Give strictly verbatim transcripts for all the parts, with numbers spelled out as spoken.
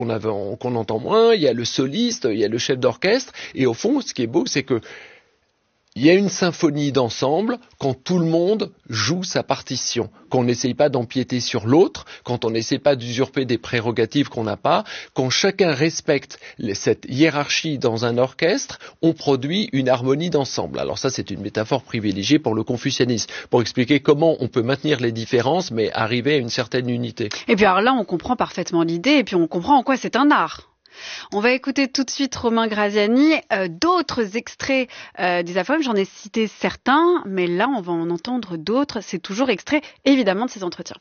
qu'on, avait, qu'on entend moins, il y a le soliste, il y a le chef d'orchestre, et au fond, ce qui est beau, c'est que il y a une symphonie d'ensemble quand tout le monde joue sa partition, qu'on n'essaye pas d'empiéter sur l'autre, quand on n'essaie pas d'usurper des prérogatives qu'on n'a pas, quand chacun respecte les, cette hiérarchie dans un orchestre, on produit une harmonie d'ensemble. Alors ça, c'est une métaphore privilégiée pour le confucianisme, pour expliquer comment on peut maintenir les différences, mais arriver à une certaine unité. Et puis alors là, on comprend parfaitement l'idée, et puis on comprend en quoi c'est un art. On va écouter tout de suite Romain Graziani, euh, d'autres extraits euh, des aphorismes. J'en ai cité certains, mais là, on va en entendre d'autres. C'est toujours extrait, évidemment, de ces entretiens.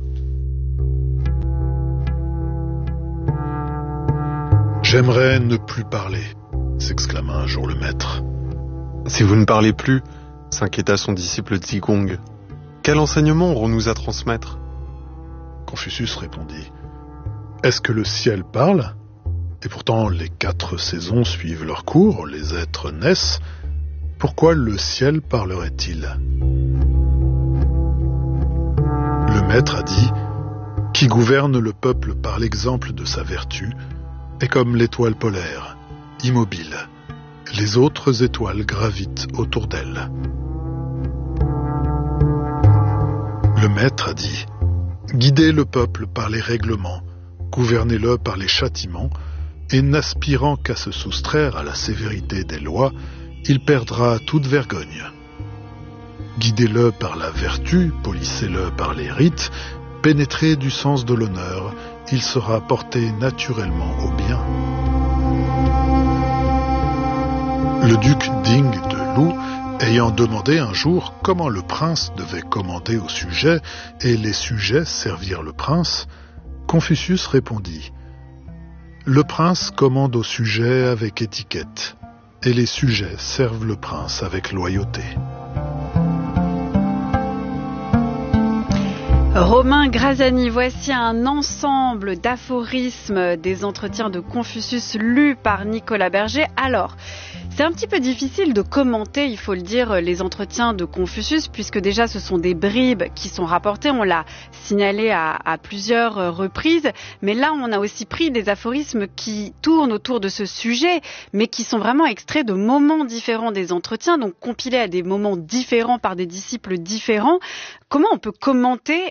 J'aimerais ne plus parler, s'exclama un jour le maître. Si vous ne parlez plus, s'inquiéta son disciple Zigong, quel enseignement aurons-nous à transmettre? Confucius répondit, est-ce que le ciel parle? Et pourtant, les quatre saisons suivent leur cours, les êtres naissent. Pourquoi le ciel parlerait-il? Le maître a dit, qui gouverne le peuple par l'exemple de sa vertu, est comme l'étoile polaire, immobile. Les autres étoiles gravitent autour d'elle. Le maître a dit, guidez le peuple par les règlements, gouvernez-le par les châtiments, et n'aspirant qu'à se soustraire à la sévérité des lois, il perdra toute vergogne. Guidez-le par la vertu, polissez-le par les rites, pénétré du sens de l'honneur, il sera porté naturellement au bien. Le duc Ding de Lu, ayant demandé un jour comment le prince devait commander aux sujets et les sujets servir le prince, Confucius répondit: le prince commande aux sujets avec étiquette, et les sujets servent le prince avec loyauté. Romain Graziani, voici un ensemble d'aphorismes des entretiens de Confucius lus par Nicolas Berger. Alors, c'est un petit peu difficile de commenter, il faut le dire, les entretiens de Confucius, puisque déjà ce sont des bribes qui sont rapportées, on l'a signalé à, à plusieurs reprises, mais là on a aussi pris des aphorismes qui tournent autour de ce sujet, mais qui sont vraiment extraits de moments différents des entretiens, donc compilés à des moments différents par des disciples différents. Comment on peut commenter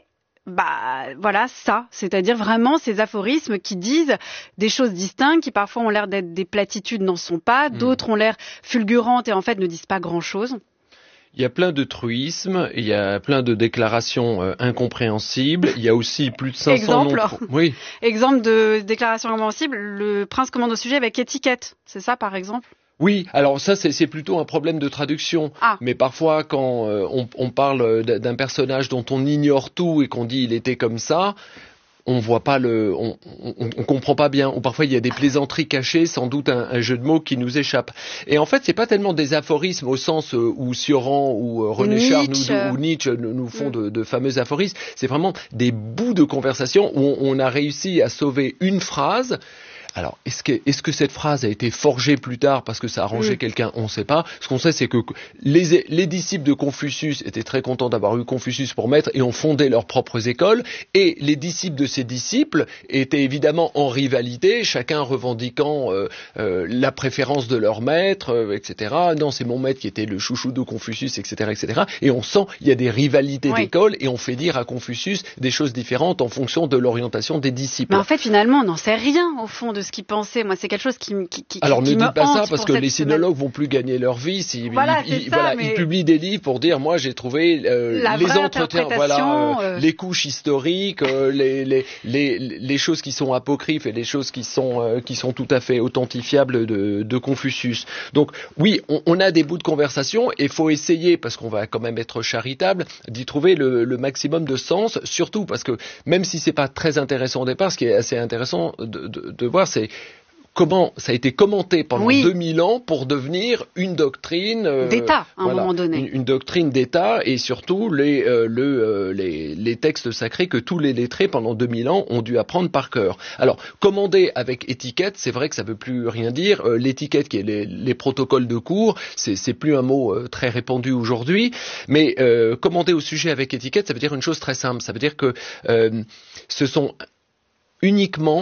Bah voilà ça, c'est-à-dire vraiment ces aphorismes qui disent des choses distinctes, qui parfois ont l'air d'être des platitudes, n'en sont pas, d'autres ont l'air fulgurantes et en fait ne disent pas grand-chose. Il y a plein de truismes, il y a plein de déclarations euh, incompréhensibles, il y a aussi plus de cinq cents Exemple, noms. Oui. Exemple de déclaration incompréhensible, le prince commande au sujet avec étiquette, c'est ça par exemple? Oui, alors ça c'est, c'est plutôt un problème de traduction, ah. mais parfois quand euh, on, on parle d'un personnage dont on ignore tout et qu'on dit il était comme ça, on voit pas le, on, on, on comprend pas bien, ou parfois il y a des plaisanteries cachées, sans doute un, un jeu de mots qui nous échappe. Et en fait c'est pas tellement des aphorismes au sens euh, où Sioran ou euh, René Char nous, ou Nietzsche nous, nous font mm. de, de fameux aphorismes, c'est vraiment des bouts de conversation où on, on a réussi à sauver une phrase. Alors, est-ce que, est-ce que cette phrase a été forgée plus tard parce que ça a arrangé mmh. quelqu'un? On ne sait pas. Ce qu'on sait, c'est que les, les disciples de Confucius étaient très contents d'avoir eu Confucius pour maître et ont fondé leurs propres écoles. Et les disciples de ces disciples étaient évidemment en rivalité, chacun revendiquant euh, euh, la préférence de leur maître, euh, et cetera. Non, c'est mon maître qui était le chouchou de Confucius, et cetera, et cetera. Et on sent il y a des rivalités oui. d'écoles et on fait dire à Confucius des choses différentes en fonction de l'orientation des disciples. Mais en fait, finalement, on n'en sait rien au fond de ce qu'ils pensaient. Moi, c'est quelque chose qui, qui, qui Alors qui ne me dites pas ça parce que les semaine. sinologues vont plus gagner leur vie. Si voilà, ils, ils, ça, voilà, mais... ils publient des livres pour dire moi j'ai trouvé euh, les entretiens, voilà, euh, les couches historiques, euh, les, les les les choses qui sont apocryphes et les choses qui sont euh, qui sont tout à fait authentifiables de, de Confucius. Donc oui, on, on a des bouts de conversation et faut essayer parce qu'on va quand même être charitable d'y trouver le, le maximum de sens. Surtout parce que même si c'est pas très intéressant au départ, ce qui est assez intéressant de, de, de voir, c'est comment ça a été commenté pendant oui. deux mille ans pour devenir une doctrine euh, d'État à un voilà, moment donné. Une, une doctrine d'État et surtout les, euh, le, euh, les, les textes sacrés que tous les lettrés pendant deux mille ans ont dû apprendre par cœur. Alors, commander avec étiquette, c'est vrai que ça veut plus rien dire. Euh, l'étiquette qui est les, les protocoles de cours, c'est, c'est plus un mot euh, très répandu aujourd'hui. Mais euh, commander au sujet avec étiquette, ça veut dire une chose très simple. Ça veut dire que euh, ce sont uniquement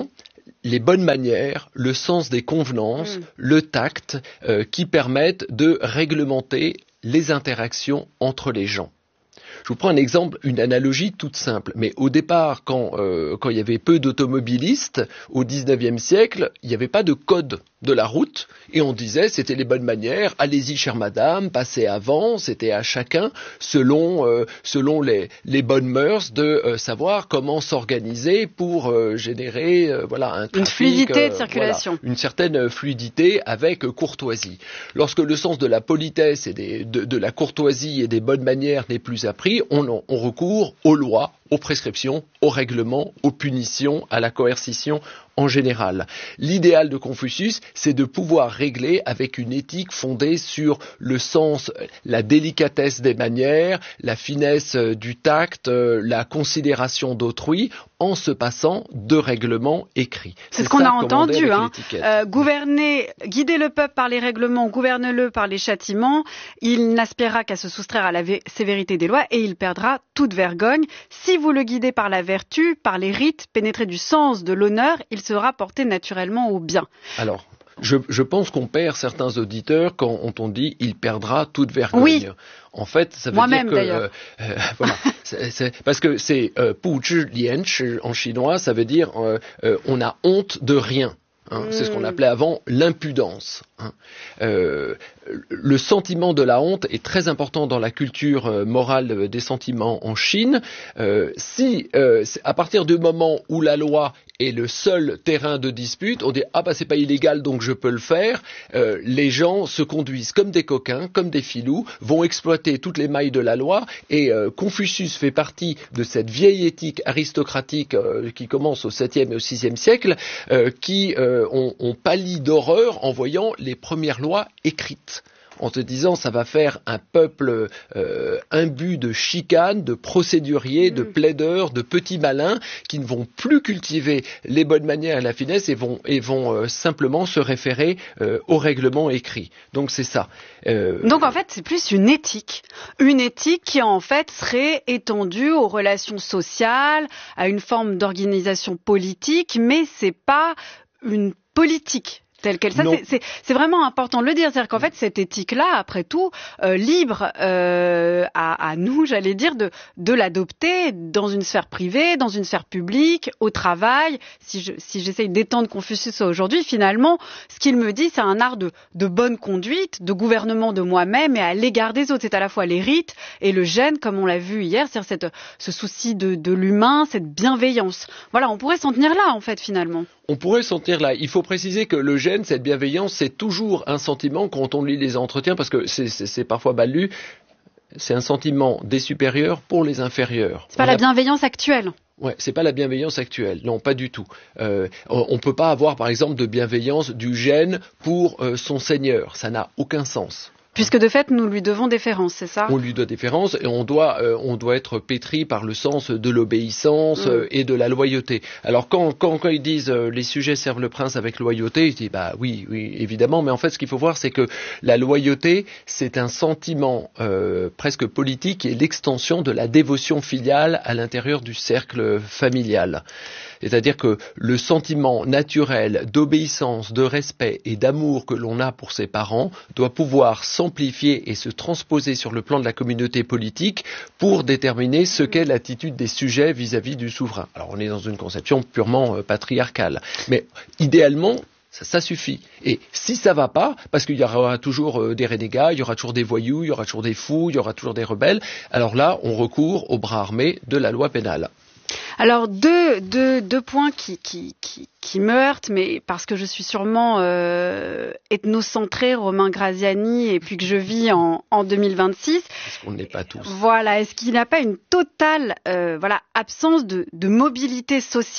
les bonnes manières, le sens des convenances, mmh. le tact, euh, qui permettent de réglementer les interactions entre les gens. Je vous prends un exemple, une analogie toute simple. Mais au départ, quand, euh, quand il y avait peu d'automobilistes, au dix-neuvième siècle, il n'y avait pas de code de la route, et on disait c'était les bonnes manières, allez-y chère madame, passez avant, c'était à chacun, selon, euh, selon les, les bonnes mœurs, de euh, savoir comment s'organiser pour euh, générer euh, voilà, un trafic, une fluidité de euh, circulation. Voilà, une certaine fluidité avec courtoisie. Lorsque le sens de la politesse et des, de, de la courtoisie et des bonnes manières n'est plus appris, on, on recourt aux lois, aux prescriptions, aux règlements, aux punitions, à la coercition en général. L'idéal de Confucius, c'est de pouvoir régler avec une éthique fondée sur le sens, la délicatesse des manières, la finesse du tact, la considération d'autrui, en se passant de règlements écrits. C'est, c'est ce qu'on a entendu, hein. Euh, gouverner, guider le peuple par les règlements, gouverne-le par les châtiments. Il n'aspirera qu'à se soustraire à la vé- sévérité des lois et il perdra toute vergogne. Si vous le guidez par la vertu, par les rites, pénétré du sens de l'honneur, il sera porté naturellement au bien. Alors, je, je pense qu'on perd certains auditeurs quand on dit il perdra toute vergogne. Oui. En fait, ça veut Moi-même, dire que d'ailleurs. Euh, euh, voilà, c'est, c'est, parce que c'est euh, pu zhi lian en chinois, ça veut dire euh, euh, on a honte de rien. Hein, mmh. C'est ce qu'on appelait avant l'impudence. Hein. Euh, le sentiment de la honte est très important dans la culture euh, morale des sentiments en Chine. Euh, si, euh, à partir du moment où la loi est le seul terrain de dispute, on dit ah bah c'est pas illégal donc je peux le faire. Euh, les gens se conduisent comme des coquins, comme des filous, vont exploiter toutes les mailles de la loi. Et euh, Confucius fait partie de cette vieille éthique aristocratique euh, qui commence au septième et au sixième siècle, euh, qui euh, on, on pâlit d'horreur en voyant les premières lois écrites, en se disant ça va faire un peuple euh, imbu de chicanes, de procéduriers, mmh. de plaideurs, de petits malins qui ne vont plus cultiver les bonnes manières et la finesse et vont, et vont euh, simplement se référer euh, au règlement écrit. Donc c'est ça. Euh... Donc en fait c'est plus une éthique, une éthique qui en fait serait étendue aux relations sociales, à une forme d'organisation politique, mais c'est pas une politique telle qu'elle. Ça, c'est, c'est, c'est vraiment important de le dire. C'est-à-dire qu'en fait, cette éthique-là, après tout, euh, libre euh, à, à nous, j'allais dire, de, de l'adopter dans une sphère privée, dans une sphère publique, au travail. Si, je, si j'essaye d'étendre Confucius aujourd'hui, finalement, ce qu'il me dit, c'est un art de, de bonne conduite, de gouvernement de moi-même et à l'égard des autres. C'est à la fois les rites et le gène, comme on l'a vu hier, c'est-à-dire cette, ce souci de, de l'humain, cette bienveillance. Voilà, on pourrait s'en tenir là, en fait, finalement. On pourrait s'en tenir là. Il faut préciser que le gène, cette bienveillance, c'est toujours un sentiment quand on lit les entretiens, parce que c'est, c'est, c'est parfois mal lu, c'est un sentiment des supérieurs pour les inférieurs. C'est pas on la a... bienveillance actuelle. Ouais, c'est pas la bienveillance actuelle. Non, pas du tout. Euh, on peut pas avoir, par exemple, de bienveillance du gène pour euh, son seigneur. Ça n'a aucun sens. Puisque de fait, nous lui devons déférence, c'est ça ? On lui doit déférence et on doit, euh, on doit être pétri par le sens de l'obéissance mmh. euh, et de la loyauté. Alors quand, quand, quand ils disent euh, les sujets servent le prince avec loyauté, ils disent bah oui, oui, évidemment. Mais en fait, ce qu'il faut voir, c'est que la loyauté, c'est un sentiment euh, presque politique et l'extension de la dévotion filiale à l'intérieur du cercle familial. C'est-à-dire que le sentiment naturel d'obéissance, de respect et d'amour que l'on a pour ses parents doit pouvoir s'amplifier et se transposer sur le plan de la communauté politique pour déterminer ce qu'est l'attitude des sujets vis-à-vis du souverain. Alors on est dans une conception purement euh, patriarcale, mais idéalement, Ça, ça suffit. Et si ça va pas, parce qu'il y aura toujours euh, des renégats, il y aura toujours des voyous, il y aura toujours des fous, il y aura toujours des rebelles, alors là, on recourt au bras armé de la loi pénale. Alors deux, deux, deux points qui, qui, qui, qui me heurtent, mais parce que je suis sûrement euh, ethnocentrée, Romain Graziani, et puis que je vis en, en deux mille vingt-six. Parce qu'on ne l'est pas tous. Voilà, est-ce qu'il n'y a pas une totale euh, voilà, absence de, de mobilité sociale ?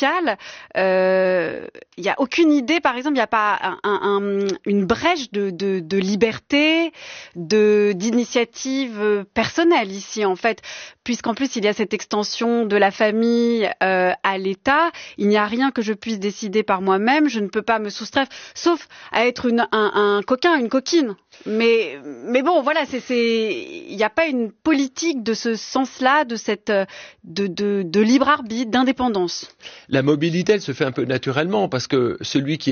euh, Il n'y a aucune idée, par exemple, il n'y a pas un, un, une brèche de, de, de liberté, de, d'initiative personnelle ici, en fait, puisqu'en plus il y a cette extension de la famille soumis euh, à l'État. Il n'y a rien que je puisse décider par moi-même. Je ne peux pas me soustraire, sauf à être une, un, un coquin, une coquine. Mais, mais bon, voilà, c'est, c'est, il n'y a pas une politique de ce sens-là, de cette, de, de, de libre arbitre, d'indépendance. La mobilité, elle se fait un peu naturellement parce que celui qui